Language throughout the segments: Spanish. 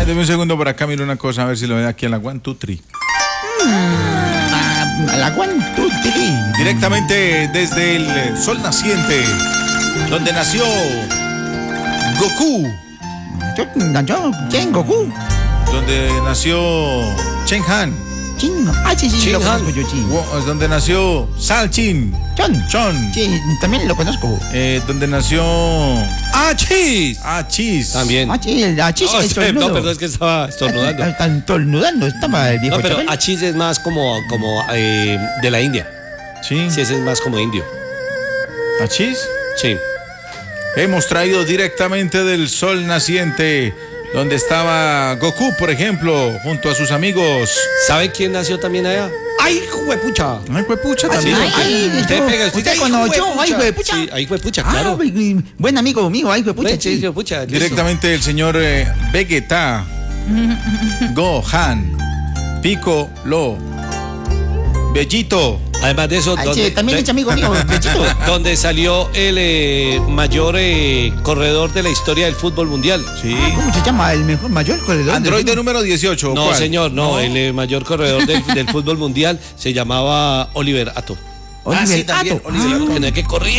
Deme un segundo por acá, mira una cosa, a ver si lo ve aquí en la 1, 2, 3. A la 1, 2, 3. Directamente desde el sol naciente, donde nació Goku. Yo, ¿quién? Goku. Donde nació Chen Han. Chin. Sí, lo conozco yo, sí. Donde nació Salchin. Chon. Sí, también lo conozco. Donde nació Chis. Chis. También. Chis, No, perdón, es que estaba estornudando. Está estornudando, estaba el viejo. No, pero Chabelo. Chis es más como de la India. Sí. Sí, ese es más como indio. Chis. Sí. Hemos traído directamente del sol naciente, donde estaba Goku, por ejemplo, junto a sus amigos. ¿Sabe quién nació también allá? ¡Ay, juepucha! Ay, huepucha también. Usted conoció, ay, huepucha. Sí, ahí huepucha, claro. Buen amigo mío, ay, huepucha. Sí, huepucha. listo. Directamente el señor Vegeta, Gohan, Piccolo, Bellito. Además de eso, También es amigo mío, Bechito. donde salió el mayor corredor de la historia del fútbol mundial. Sí. ¿Cómo se llama? El mayor corredor. Androide número 18. No, ¿cuál? señor, no. El mayor corredor del fútbol mundial se llamaba Oliver Ato. Oliver sí, también, Ato. Oliver Ato. En el que corría.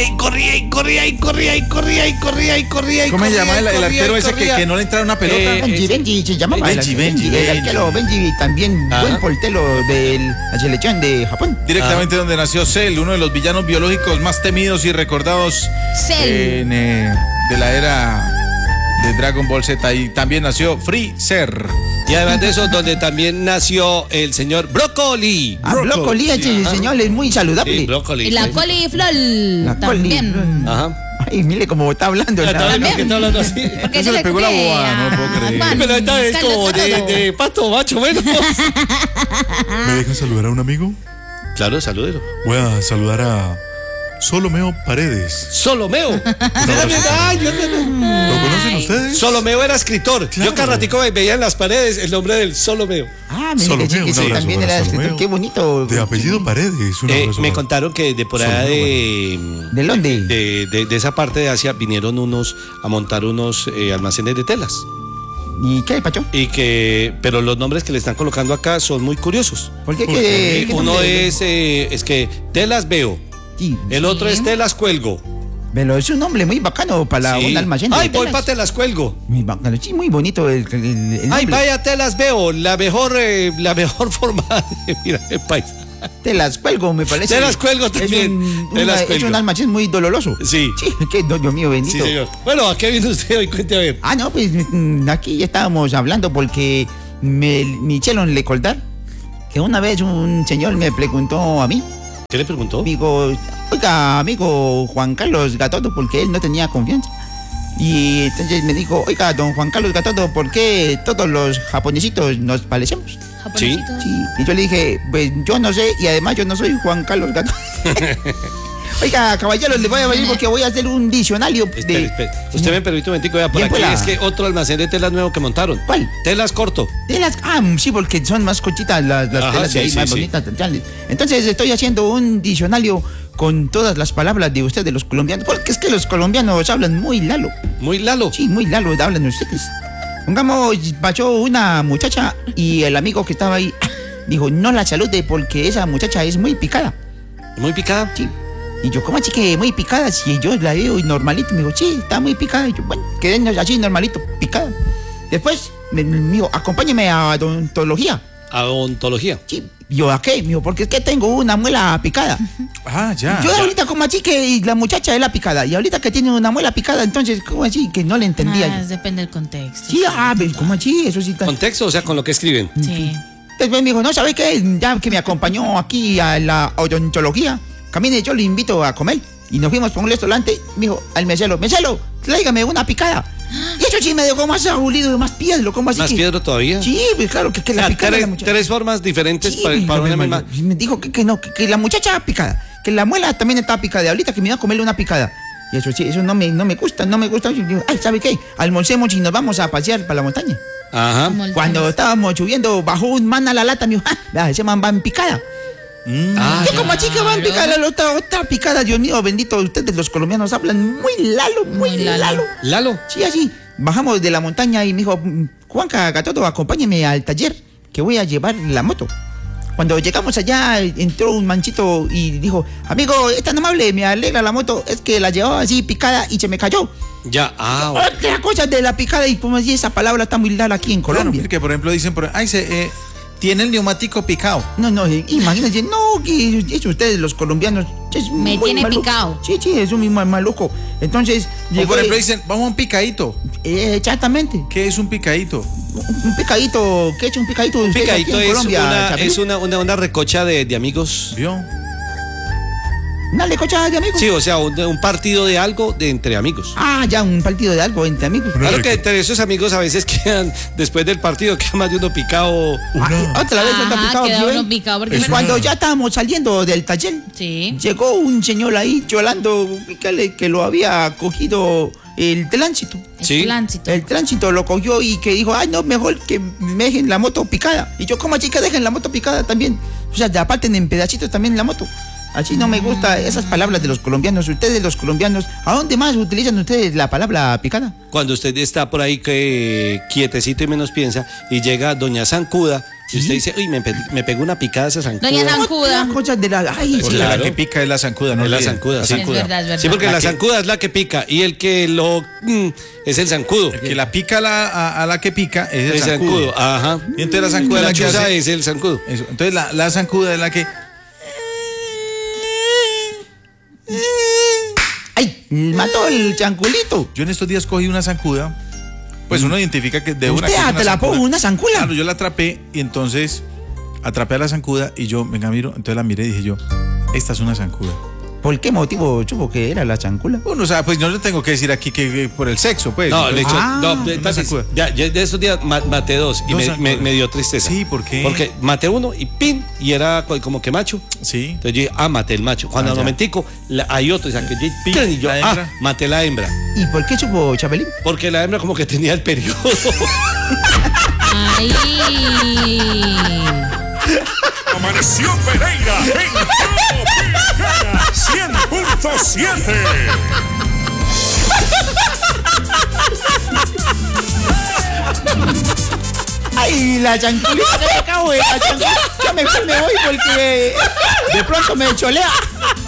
¿Cómo se llama el arquero ese que no le entraba una pelota? Benji se llamaba. Benji. El arquero Benji, también buen portero de la selección de Japón. Directamente donde nació Cell, uno de los villanos biológicos más temidos y recordados de la era de Dragon Ball Z. Y también nació Freezer. Y además de eso, donde también nació el señor Brócoli. Brócoli, ese señor es muy saludable. Sí, Brócoli. Y la coliflor también. Ajá. Ay, mire cómo está hablando. ¿Por qué está hablando así? Porque Eso le pegó la boba, no puedo creer. Pero esta es como de pato macho, bueno. ¿Me dejan saludar a un amigo? Claro, salúdelo. Voy a saludar a Solomeo Paredes. Solomeo. ¿Lo conocen ustedes? Solomeo era escritor. Claro. Yo cada ratico veía en las paredes el nombre del Solomeo. Me Solomeo, dice que un sí, abrazo también para era Solomeo. escritor. Qué bonito. De apellido Paredes. Un abrazo Me para- contaron que de por allá ¿De dónde? de esa parte de Asia vinieron unos a montar unos almacenes de telas. ¿Y qué, Pacho? Pero los nombres que le están colocando acá son muy curiosos. ¿Por qué? ¿Qué Uno nombre? es que telas veo. Sí, El otro es telas cuelgo. pero es un nombre muy bacano para Sí. un almacén. de Ay, voy telas. para telas cuelgo. Muy bacano, sí, muy bonito el Ay, nombre. vaya telas veo. La mejor forma de mirar el país. Te las cuelgo, me parece. Te las cuelgo también. Te las Es cuelgo. un almacén muy doloroso. Sí. Sí, que Dios mío bendito. Sí, señor. Bueno, ¿a qué viene usted hoy? Cuente a ver. No, pues aquí ya estábamos hablando porque mi chelo le contar que una vez un señor me preguntó a mí, ¿Qué le preguntó? digo, oiga, amigo Juan Carlos Gatoto, porque él no tenía confianza. Y entonces me dijo, oiga, don Juan Carlos Gatoto, ¿por qué todos los japonesitos nos parecemos? Japonesitos. Sí, y yo le dije, pues yo no sé, y además yo no soy Juan Carlos Gatoto. Oiga, caballeros, le voy a venir porque voy a hacer un diccionario de... Espere. Usted me permite un momentico, vea, por Bien, aquí pues, es que otro almacén de telas nuevo que montaron. ¿Cuál? Telas corto. Telas, sí, porque son más cortitas las Ajá, telas de ahí, sí, más sí. bonitas. Entonces estoy haciendo un diccionario con todas las palabras de ustedes, los colombianos, porque es que los colombianos hablan muy lalo. Muy lalo. Sí, muy lalo hablan ustedes. Pongamos, pasó una muchacha y el amigo que estaba ahí dijo, no la salude porque esa muchacha es muy picada. Muy picada. Sí. Y yo, ¿cómo así que muy picada? Si yo la veo normalito, me dijo, sí, está muy picada. Y yo, bueno, quédenos así normalito, picada. Después me dijo, acompáñeme a odontología. A odontología. Sí. Yo, ¿a qué? Me dijo, porque es que tengo una muela picada. Ya. Yo ahorita como así que la muchacha es la picada. Y ahorita que tiene una muela picada, entonces, ¿cómo así? Que no le entendía yo. Depende del contexto. Sí, pues, ¿cómo así? Eso sí está... Contexto, o sea, con lo que escriben. Sí. Después me dijo, no, ¿sabe qué? Ya que me acompañó aquí a la odontología, camine, yo le invito a comer. Y nos fuimos por un restaurante, me dijo al mesero, tráigame una picada. Y eso sí me dejó más aburrido y más piedro, ¿cómo así? ¿Más piedra todavía? Sí, pues claro, que O la sea, picada de la muchacha. tres formas diferentes Sí, para una misma. me dijo que no, que la muchacha picada, que la muela también está picada, y ahorita que me iba a comerle una picada. Y eso sí, eso no me gusta. Yo digo, ay, ¿sabe qué? Almorcemos y nos vamos a pasear para la montaña. Ajá. Cuando estábamos subiendo, bajó un man a la lata, me dijo, ese man va en picada. Ah, ¿Qué como chica va en picada? La otra picada, Dios mío, bendito, ustedes los colombianos hablan muy lalo, muy Muy lalo. lalo. Lalo. Sí, así. bajamos de la montaña y me dijo, Juanca Gatoto, acompáñeme al taller que voy a llevar la moto. Cuando llegamos allá, entró un manchito y dijo, amigo, es tan amable, me alegra la moto, es que la llevaba así picada y se me cayó. Ya, Otra cosa de la picada, y como así esa palabra está muy larga aquí en Colombia. Claro, porque por ejemplo dicen, tiene el neumático picado. No, imagínense, no, que eso ustedes los colombianos... Me tiene maluco. picado. Sí, es un mismo maluco. Entonces... O por ejemplo dicen, vamos a un picadito. Exactamente. ¿Qué es un picadito? Un picadito, ¿qué es un picadito? Un picadito en Colombia, es una recocha de amigos. ¿Vio? ¿Una recocha de amigos? Sí, o sea, un partido de algo entre amigos. Ya, un partido de algo entre amigos. Claro que entre esos amigos a veces quedan, después del partido, queda más de uno picado. Otra vez otro picado. queda ¿sí uno ven? picado porque Cuando ya estábamos saliendo del taller, Sí. llegó un señor ahí llorando que lo había cogido el tránsito. Sí. El tránsito lo cogió y que dijo, no, mejor que me dejen la moto picada. Y yo, ¿cómo así que dejen la moto picada también? O sea, te aparten en pedacitos también la moto. Así no me gusta esas palabras de los colombianos. Ustedes, los colombianos, ¿a dónde más utilizan ustedes la palabra picada? Cuando usted está por ahí que quietecito y menos piensa y llega doña Zancuda y usted dice, uy, me pegó una picada esa zancuda. Doña Zancuda. Otra cosa de la... Ay, Porque sí. la que pica es la zancuda, ¿no? Es la olviden. zancuda, La sí. zancuda. Es verdad. Sí, porque La la que- zancuda es la que pica y el que lo es el zancudo. El que la pica a la que pica es el El zancudo. zancudo, ajá. Y entonces la zancuda es La la que chuza hace... es el zancudo. Eso. Entonces la zancuda es la que... ¡Ay! Mató el chanculito. Yo en estos días cogí una zancuda. Pues uno identifica que de una... ¿Usted que es una atrapó zancuda. una zancula? Claro, yo la atrapé y entonces atrapé a la zancuda y yo, venga, miro, entonces la miré y dije yo, esta es una zancuda. ¿Por qué motivo supo que era la chancula? Bueno, o sea, pues yo no le tengo que decir aquí que por el sexo, pues. No, le echó. una zancuda. Ya de esos días maté dos y Dos me zancudas. dio tristeza. Sí, ¿por qué? Porque maté uno y ¡pin! Y era como que macho. Sí. Entonces yo dije, maté el macho. Cuando al ya. momentico hay otro, o sea, que yo, Pin, y yo, la hembra. maté la hembra. ¿Y por qué supo Chapelín? Porque la hembra como que tenía el periodo. Ay. Amaneció Pereira en Tropicana 100.7. ¡Ay, la chanculita que me acabo de la chanculita! Ya mejor me voy porque de pronto me cholea.